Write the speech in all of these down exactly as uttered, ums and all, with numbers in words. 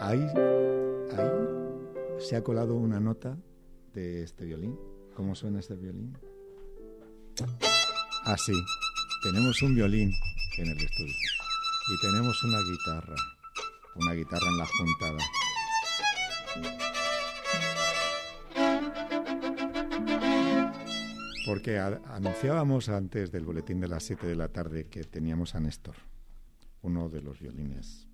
Ahí, ahí se ha colado una nota de este violín. ¿Cómo suena este violín? Ah, sí. Tenemos un violín en el estudio. Y tenemos una guitarra. Una guitarra en la juntada. Porque a, anunciábamos antes del boletín de las siete de la tarde que teníamos a Néstor, uno de los violines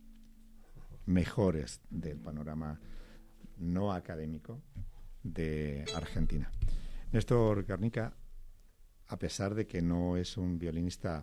mejores del panorama no académico de Argentina. Néstor Garnica, a pesar de que no es un violinista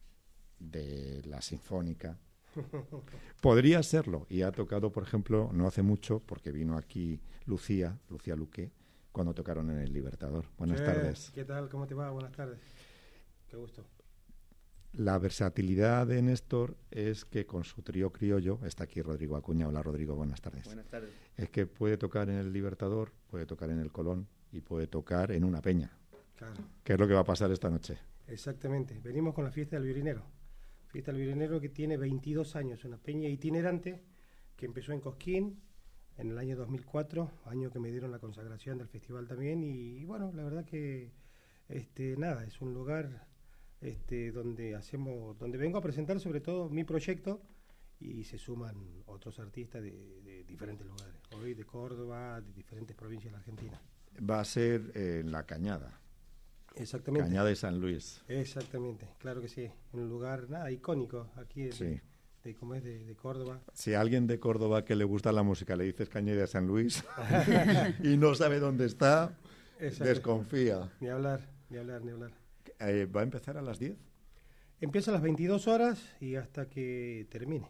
de la sinfónica, podría serlo, y ha tocado, por ejemplo, no hace mucho, porque vino aquí Lucía, Lucía Luque, cuando tocaron en el Libertador. Buenas sí, tardes. ¿Qué tal? ¿Cómo te va? Buenas tardes. Qué gusto. La versatilidad de Néstor es que con su trío criollo, está aquí Rodrigo Acuña. Hola Rodrigo, buenas tardes. Buenas tardes. Es que puede tocar en el Libertador, puede tocar en el Colón y puede tocar en una peña. Claro. ¿Qué es lo que va a pasar esta noche? Exactamente. Venimos con la fiesta del violinero. Fiesta del violinero que tiene veintidós años, una peña itinerante que empezó en Cosquín en el año dos mil cuatro, año que me dieron la consagración del festival también. Y, y bueno, la verdad que este nada, es un lugar este donde hacemos, donde vengo a presentar sobre todo mi proyecto y se suman otros artistas de, de diferentes lugares, hoy de Córdoba, de diferentes provincias de la Argentina. Va a ser eh, en La Cañada. Exactamente. Cañada de San Luis. Exactamente, claro que sí, en un lugar nada icónico aquí de, Sí. de como es de, de Córdoba. Si a alguien de Córdoba que le gusta la música le dices Cañada de San Luis y no sabe dónde está, Exacto. desconfía. Ni hablar, ni hablar, ni hablar. Eh, ¿Va a empezar a las diez? Empieza a las veintidós horas y hasta que termine.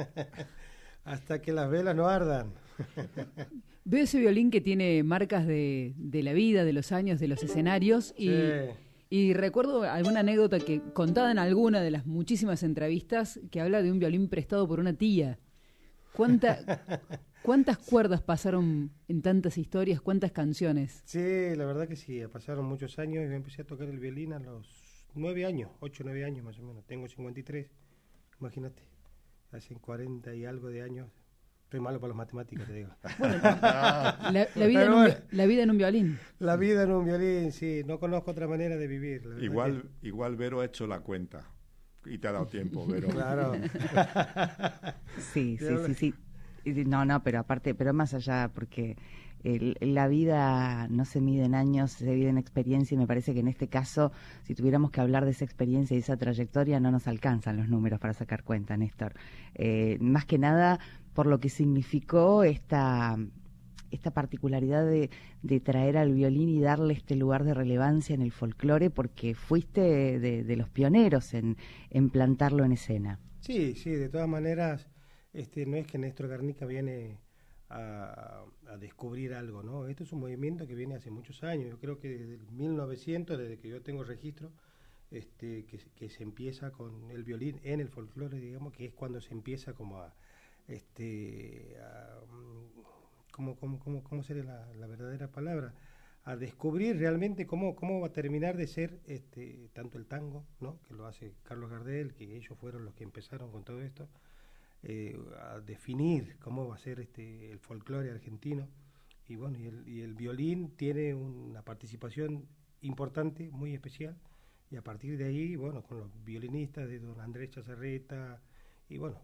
Hasta que las velas no ardan. Veo ese violín que tiene marcas de, de la vida, de los años, de los escenarios y, Sí. y recuerdo alguna anécdota que contada en alguna de las muchísimas entrevistas que habla de un violín prestado por una tía. ¿Cuánta, ¿Cuántas cuerdas pasaron en tantas historias? ¿Cuántas canciones? Sí, la verdad que sí, pasaron muchos años y yo empecé a tocar el violín a los nueve años, ocho, nueve años más o menos. Tengo cincuenta y tres, imagínate, hacen cuarenta y algo de años. Estoy malo para las matemáticas, te digo. Bueno, la, la, vida en un, bueno. la vida en un violín. La vida en un violín, sí, no conozco otra manera de vivir. La verdad Igual, que... igual Vero ha hecho la cuenta y te ha dado tiempo, Vero. Claro. Sí, sí, sí, sí. No, no, pero aparte, pero más allá, porque el, la vida no se mide en años, se mide en experiencia, y me parece que en este caso, si tuviéramos que hablar de esa experiencia y esa trayectoria, no nos alcanzan los números para sacar cuenta, Néstor. Eh, más que nada por lo que significó esta, esta particularidad de, de traer al violín y darle este lugar de relevancia en el folclore, porque fuiste de, de los pioneros en, en plantarlo en escena. Sí, sí, de todas maneras, este, no es que Néstor Garnica viene a, a descubrir algo, ¿no? Esto es un movimiento que viene hace muchos años. Yo creo que desde el mil novecientos, desde que yo tengo registro, este, que, que se empieza con el violín en el folclore, digamos, que es cuando se empieza como a, este, a, ¿cómo, cómo, cómo, cómo sería la, la verdadera palabra? A descubrir realmente cómo, cómo va a terminar de ser este, tanto el tango, ¿no? Que lo hace Carlos Gardel, que ellos fueron los que empezaron con todo esto, eh, a definir cómo va a ser este, el folclore argentino. Y bueno, y el, y el violín tiene una participación importante, muy especial, y a partir de ahí, bueno, con los violinistas de don Andrés Chazarreta, y bueno,